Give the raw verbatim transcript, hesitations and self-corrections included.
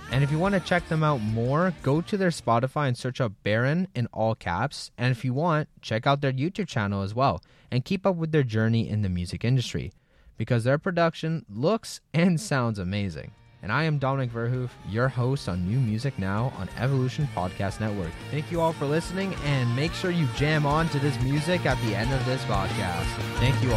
And if you want to check them out more, go to their Spotify and search up Baron in all caps. And if you want, check out their YouTube channel as well and keep up with their journey in the music industry because their production looks and sounds amazing. And I am Dominic Verhoef, your host on New Music Now on Evolution Podcast Network. Thank you all for listening, and make sure you jam on to this music at the end of this podcast. Thank you all.